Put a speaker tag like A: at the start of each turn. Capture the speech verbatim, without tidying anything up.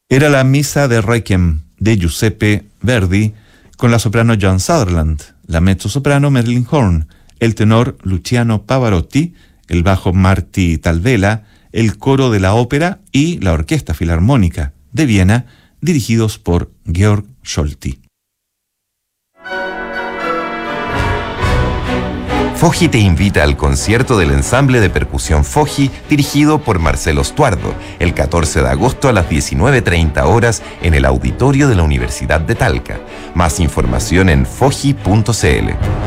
A: Era la misa de Requiem de Giuseppe Verdi con la soprano Joan Sutherland, la mezzosoprano Marilyn Horne, el tenor Luciano Pavarotti, el bajo Marty Talvela, el coro de la ópera y la Orquesta Filarmónica de Viena, dirigidos por Georg Scholti.
B: Foggi te invita al concierto del ensamble de percusión Foggi dirigido por Marcelo Stuardo el catorce de agosto a las diecinueve treinta horas en el auditorio de la Universidad de Talca. Más información en foggi punto c l.